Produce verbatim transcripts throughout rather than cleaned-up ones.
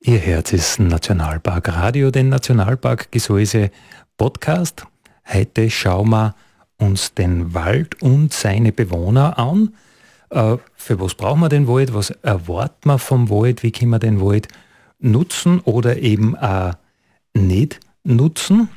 Ihr Herz ist Nationalpark Radio, den Nationalpark Gesäuse Podcast. Heute schauen wir uns den Wald und seine Bewohner an. Äh, für was brauchen wir den Wald? Was erwarten wir vom Wald? Wie können wir den Wald nutzen oder eben auch nicht nutzen?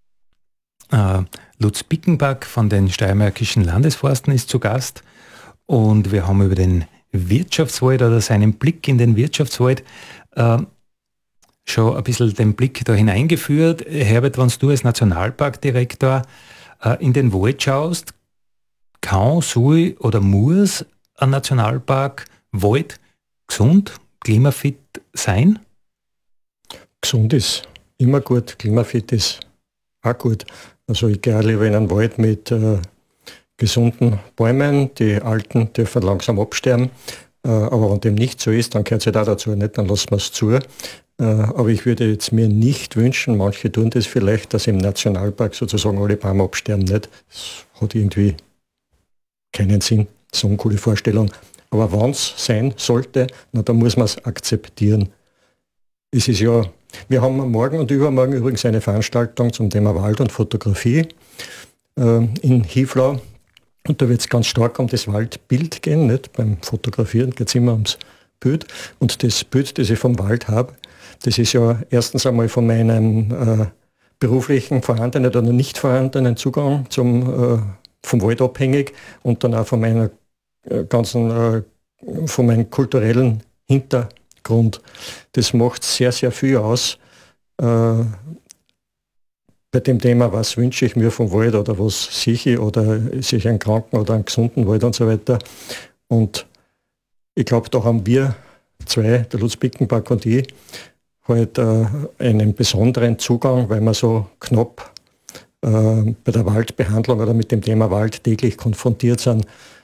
Äh, Lutz Bickenbach von den Steiermärkischen Landesforsten ist zu Gast und wir haben über den Wirtschaftswald oder seinen Blick in den Wirtschaftswald äh, schon ein bisschen den Blick da hineingeführt. Herbert, wenn du als Nationalparkdirektor äh, in den Wald schaust, kann, soll oder muss ein Nationalpark Wald gesund, klimafit sein? Gesund ist immer gut, klimafit ist auch gut. Also ich gehe lieber in einen Wald mit äh, gesunden Bäumen, die alten dürfen langsam absterben. Äh, aber wenn dem nicht so ist, dann gehört es halt auch dazu, nicht? Dann lassen wir es zu. Äh, aber ich würde jetzt mir nicht wünschen, manche tun das vielleicht, dass im Nationalpark sozusagen alle Bäume absterben. Nicht? Das hat irgendwie keinen Sinn, so eine coole Vorstellung. Aber wenn es sein sollte, na, dann muss man es akzeptieren. Es ist ja, wir haben morgen und übermorgen übrigens eine Veranstaltung zum Thema Wald und Fotografie äh, in Hieflau. Und da wird es ganz stark um das Waldbild gehen. Nicht? Beim Fotografieren geht es immer ums Bild. Und das Bild, das ich vom Wald habe, das ist ja erstens einmal von meinem äh, beruflichen vorhandenen oder nicht vorhandenen Zugang zum, äh, vom Wald abhängig und dann auch von meiner äh, ganzen, äh, von meinem kulturellen Hintergrund. Das macht sehr, sehr viel aus. Äh, bei dem Thema, was wünsche ich mir vom Wald oder was sehe ich oder sehe ich einen kranken oder einen gesunden Wald und so weiter. Und ich glaube, da haben wir zwei, der Lutz Bickenbach und ich, halt äh, einen besonderen Zugang, weil wir so knapp äh, bei der Waldbehandlung oder mit dem Thema Wald täglich konfrontiert sind.